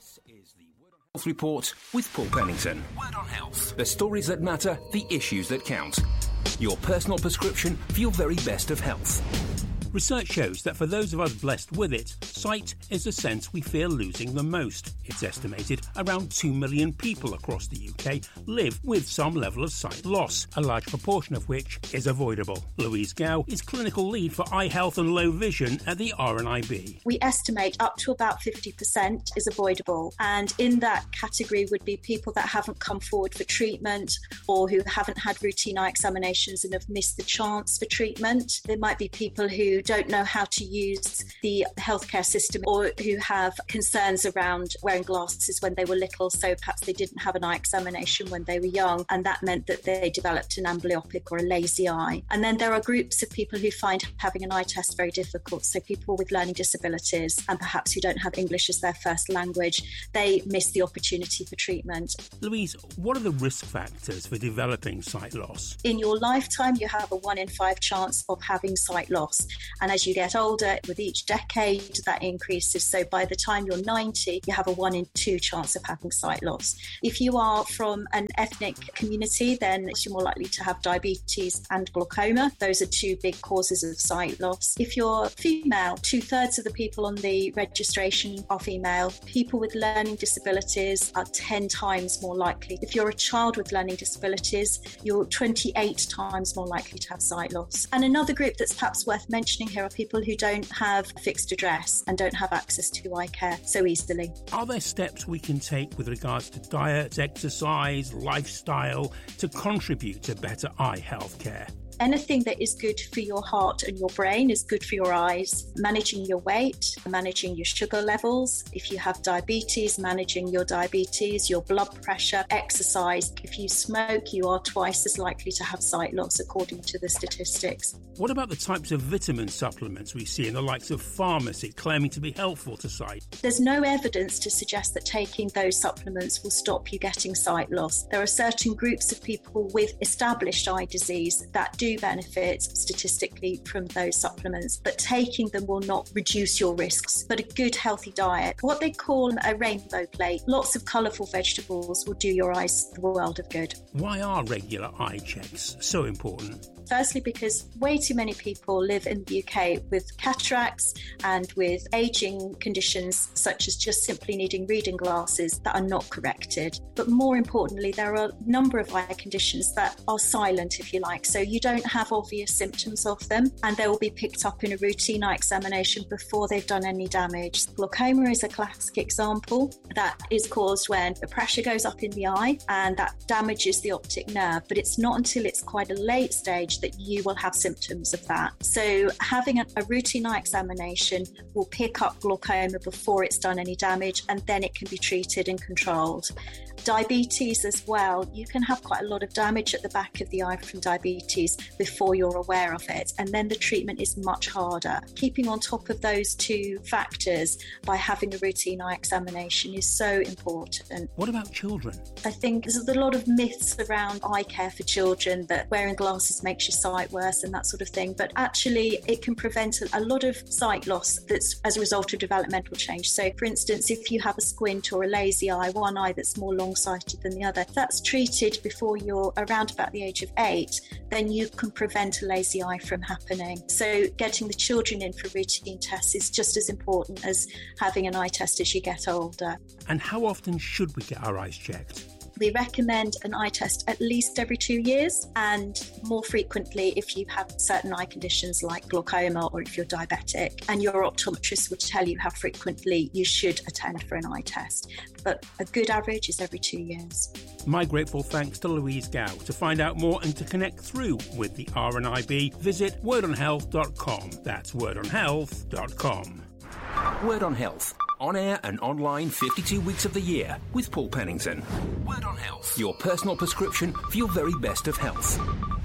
This is the Word on Health Report with Paul Pennington. Word on Health. The stories that matter, the issues that count. Your personal prescription for your very best of health. Research shows that for those of us blessed with it, sight is the sense we fear losing the most. It's estimated around 2 million people across the UK live with some level of sight loss, a large proportion of which is avoidable. Louise Gow is clinical lead for eye health and low vision at the RNIB. We estimate up to about 50% is avoidable, and in that category would be people that haven't come forward for treatment or who haven't had routine eye examinations and have missed the chance for treatment. There might be people who don't know how to use the healthcare system or who have concerns around wearing glasses when they were little, so perhaps they didn't have an eye examination when they were young, and that meant that they developed an amblyopic or a lazy eye. And then there are groups of people who find having an eye test very difficult, so people with learning disabilities and perhaps who don't have English as their first language, they miss the opportunity for treatment. Louise, what are the risk factors for developing sight loss? In your lifetime, you have a 1 in 5 chance of having sight loss. And as you get older, with each decade, that increases. So by the time you're 90, you have a 1 in 2 chance of having sight loss. If you are from an ethnic community, then you're more likely to have diabetes and glaucoma. Those are 2 big causes of sight loss. If you're female, 2/3 of the people on the registration are female. People with learning disabilities are 10 times more likely. If you're a child with learning disabilities, you're 28 times more likely to have sight loss. And another group that's perhaps worth mentioning here are people who don't have a fixed address and don't have access to eye care so easily. Are there steps we can take with regards to diet, exercise, lifestyle to contribute to better eye health care? Anything that is good for your heart and your brain is good for your eyes. Managing your weight, managing your sugar levels. If you have diabetes, managing your diabetes, your blood pressure, exercise. If you smoke, you are twice as likely to have sight loss according to the statistics. What about the types of vitamin supplements we see in the likes of pharmacy claiming to be helpful to sight? There's no evidence to suggest that taking those supplements will stop you getting sight loss. There are certain groups of people with established eye disease that do benefit statistically from those supplements, but taking them will not reduce your risks. But a good healthy diet, what they call a rainbow plate, lots of colourful vegetables will do your eyes the world of good. Why are regular eye checks so important? Firstly, because way too many people live in the UK with cataracts and with ageing conditions such as just simply needing reading glasses that are not corrected. But more importantly, there are a number of eye conditions that are silent, if you like, so you don't have obvious symptoms of them, and they will be picked up in a routine eye examination before they've done any damage. Glaucoma is a classic example. That is caused when the pressure goes up in the eye and that damages the optic nerve, but it's not until it's quite a late stage that you will have symptoms of that. So having a routine eye examination will pick up glaucoma before it's done any damage, and then it can be treated and controlled. Diabetes as well, you can have quite a lot of damage at the back of the eye from diabetes before you're aware of it, and then the treatment is much harder. Keeping on top of those 2 factors by having a routine eye examination is so important. What about children? I think there's a lot of myths around eye care for children, that wearing glasses makes your sight worse and that sort of thing, but actually it can prevent a lot of sight loss that's as a result of developmental change. So for instance, if you have a squint or a lazy eye, one eye that's more long-sighted than the other, if that's treated before you're around about the age of 8, then you can prevent a lazy eye from happening. So getting the children in for routine tests is just as important as having an eye test as you get older. And how often should we get our eyes checked? We recommend an eye test at least every 2 years, and more frequently if you have certain eye conditions like glaucoma or if you're diabetic, and your optometrist will tell you how frequently you should attend for an eye test. But a good average is every 2 years. My grateful thanks to Louise Gow. To find out more and to connect through with the RNIB, visit wordonhealth.com. That's wordonhealth.com. Word on Health. On air and online 52 weeks of the year with Paul Pennington. Word on Health. Your personal prescription for your very best of health.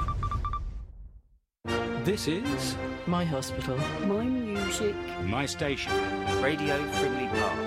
This is My hospital. My music. My station. Radio Frimley Park.